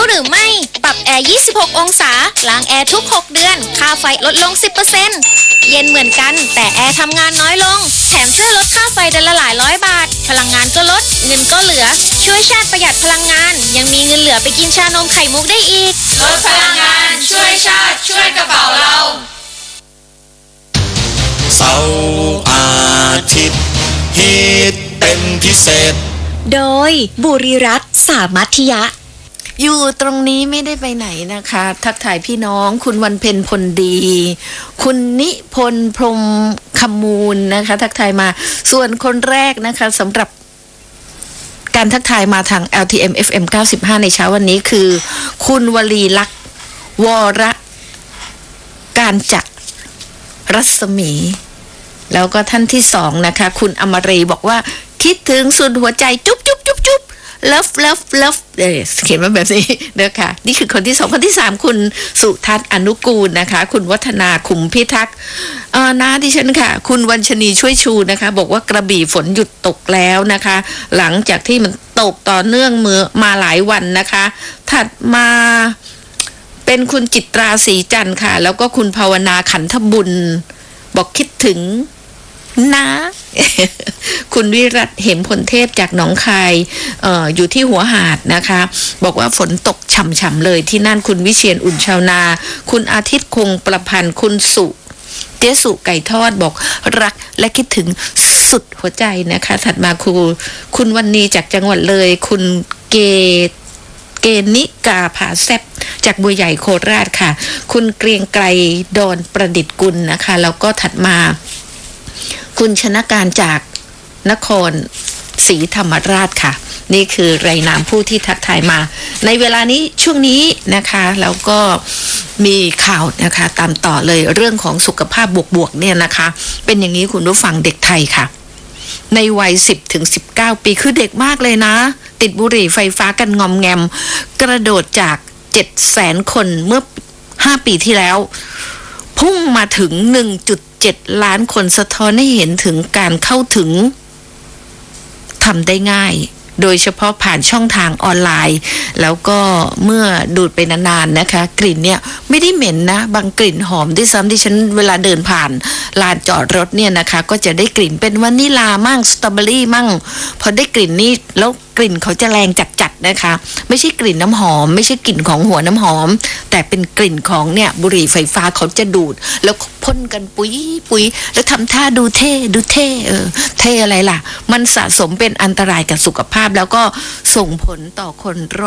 หรือไม่ปรับแอร์ 26 องศาล้างแอร์ทุก 6 เดือน ค่าไฟลดลง 10% เย็นเหมือนกันแต่แอร์ทำงานน้อยลง แถมช่วยลดค่าไฟเดือนละหลายร้อยบาท พลังงานก็ลด เงินก็เหลือ ช่วยชาติประหยัดพลังงาน ยังมีเงินเหลือไปกินชานมไข่มุกได้อีกลดพลังงานช่วยชาติช่วยกระเป๋าเราเสาร์อาทิตย์ฮิตเป็นพิเศษโดยบุริรัตน์สามัธยะอยู่ตรงนี้ไม่ได้ไปไหนนะคะทักทายพี่น้องคุณวันเพ็ญพลดีคุณนิพนธ์พรหมคำมูลนะคะทักทายมาส่วนคนแรกนะคะสำหรับการทักทายมาทาง LTM FM 95ในเช้าวันนี้คือคุณวลีลักษณ์วรการจักรรัศมีแล้วก็ท่านที่สองนะคะคุณอมรีบอกว่าคิดถึงสุดหัวใจจุ๊บจุ๊บจุ๊บจุ๊บเลิฟเลิฟเลิฟเขียนมาแบบนี้นะคะนี่คือคนที่สองคนที่สามคุณสุทัศน์อนุกูลนะคะคุณวัฒนาขุมพิทักษ์น้าดิฉันค่ะคุณวัญชนีช่วยชูนะคะบอกว่ากระบี่ฝนหยุดตกแล้วนะคะหลังจากที่มันตกต่อเนื่องมาหลายวันนะคะถัดมาเป็นคุณจิตราศรีจันทร์ค่ะแล้วก็คุณภาวนาขันธบุญบอกคิดถึงนะ คุณวิรัตเหมพลเทพจากหนองคายอยู่ที่หัวหาดนะคะบอกว่าฝนตกฉ่ำๆเลยที่นั่นคุณวิเชียรอุ่นชาวนาคุณอาทิตย์คงประพันธ์คุณสุเตี้ยสุไก่ทอดบอกรักและคิดถึงสุดหัวใจนะคะถัดมาคุณวันนี้จากจังหวัดเลยคุณเกณิกาผาแซบจากบัวใหญ่โคราชค่ะคุณเกรียงไกรดอนประดิษฐ์กุลนะคะแล้วก็ถัดมาคุณชนะการจากนครศรีธรรมราชค่ะนี่คือรายนามผู้ที่ทักทายมาในเวลานี้ช่วงนี้นะคะแล้วก็มีข่าวนะคะตามต่อเลยเรื่องของสุขภาพบวกๆเนี่ยนะคะเป็นอย่างนี้คุณผู้ฟังเด็กไทยค่ะในวัย10-19 ปีคือเด็กมากเลยนะติดบุหรี่ไฟฟ้ากันงอมแงมกระโดดจาก 700,000 คนเมื่อ5 ปีที่แล้วพุ่งมาถึง 1.7 ล้านคนสะท้อนให้เห็นถึงการเข้าถึงทำได้ง่ายโดยเฉพาะผ่านช่องทางออนไลน์แล้วก็เมื่อดูดไปนานๆนะคะกลิ่นเนี่ยไม่ได้เหม็นนะบางกลิ่นหอมด้วยซ้ำที่ฉันเวลาเดินผ่านลานจอดรถเนี่ยนะคะก็จะได้กลิ่นเป็นวานิลามั่งสตรอเบอรี่มั่งพอได้กลิ่นนี้แล้วกลิ่นเขาจะแรงจัดๆนะคะไม่ใช่กลิ่นน้ำหอมไม่ใช่กลิ่นของหัวน้ำหอมแต่เป็นกลิ่นของเนี่ยบุหรี่ไฟฟ้าเขาจะดูดแล้วพ่นกันปุยแล้วทำท่าดูเท่เท่อะไรล่ะมันสะสมเป็นอันตรายกับสุขภาพแล้วก็ส่งผลต่อคนรอบ